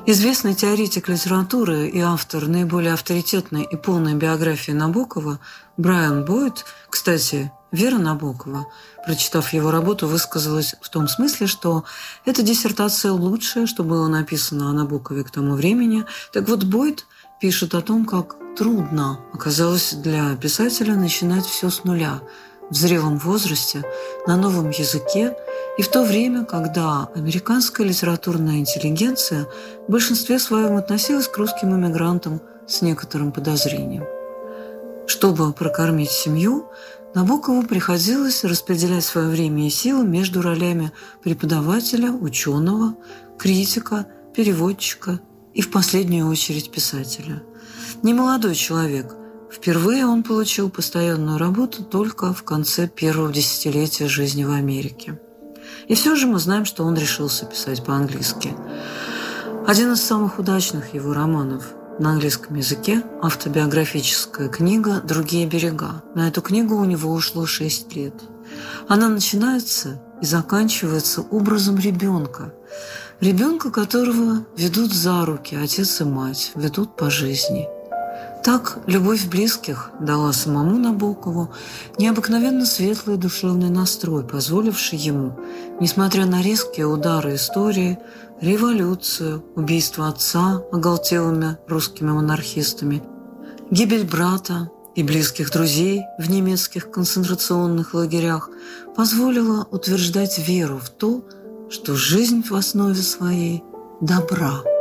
Известный теоретик литературы и автор наиболее авторитетной и полной биографии Набокова Брайан Бойд, кстати, Вера Набокова, прочитав его работу, высказалась в том смысле, что эта диссертация лучшая, что было написано о Набокове к тому времени. Так вот, Бойд пишет о том, как трудно оказалось для писателя начинать все с нуля, в зрелом возрасте, на новом языке, и в то время, когда американская литературная интеллигенция в большинстве своем относилась к русским эмигрантам с некоторым подозрением. Чтобы прокормить семью, Набокову приходилось распределять свое время и силы между ролями преподавателя, ученого, критика, переводчика и, в последнюю очередь, писателя. Немолодой человек. Впервые он получил постоянную работу только в конце первого десятилетия жизни в Америке. И все же мы знаем, что он решился писать по-английски. Один из самых удачных его романов на английском языке – автобиографическая книга «Другие берега». На эту книгу у него ушло 6 лет. Она начинается и заканчивается образом ребенка. Ребенка, которого ведут за руки отец и мать, ведут по жизни. Так «Любовь близких» дала самому Набокову необыкновенно светлый душевный настрой, позволивший ему, несмотря на резкие удары истории, революцию, убийство отца оголтелыми русскими монархистами, гибель брата и близких друзей в немецких концентрационных лагерях, позволила утверждать веру в то, что жизнь в основе своей добра.